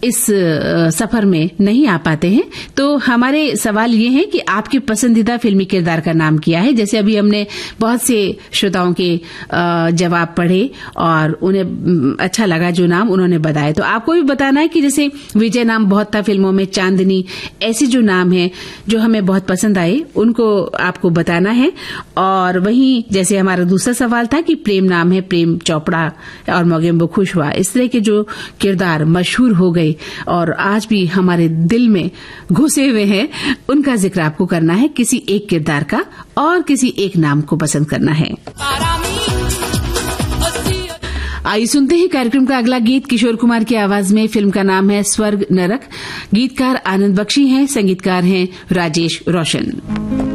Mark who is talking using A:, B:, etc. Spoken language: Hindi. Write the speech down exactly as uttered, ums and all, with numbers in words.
A: इस सफर में नहीं आ पाते हैं, तो हमारे सवाल ये है कि आपके पसंदीदा फिल्मी किरदार का नाम क्या है। जैसे अभी हमने बहुत से श्रोताओं के जवाब पढ़े और उन्हें अच्छा लगा जो नाम उन्होंने बताए, तो आपको भी बताना है कि जैसे विजय नाम बहुत था फिल्मों में, चांदनी, ऐसे जो नाम है जो हमें बहुत पसंद आए उनको आपको बताना है। और वहीं जैसे हमारा दूसरा सवाल था कि प्रेम नाम है, प्रेम चोपड़ा और मोगेम्बो खुशवा, इस तरह के जो किरदार मशहूर हो गए और आज भी हमारे दिल में घुसे हुए हैं, उनका जिक्र आपको करना है, किसी एक किरदार का और किसी एक नाम को पसंद करना है। आइए सुनते हैं कार्यक्रम का अगला गीत किशोर कुमार की आवाज में। फिल्म का नाम है स्वर्ग नरक। गीतकार आनंद बख्शी हैं, संगीतकार हैं राजेश रोशन।